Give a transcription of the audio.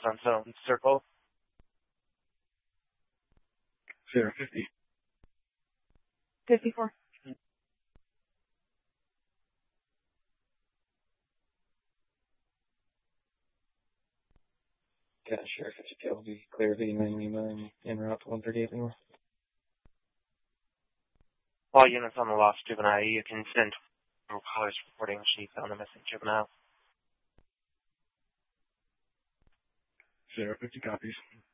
Sunzone Circle. 050. 54. Yeah, Sheriff, it's a KLV, clear V99, en route to 138 North. All units on the lost juvenile, you can send callers reporting she found the missing juvenile. 050 copies.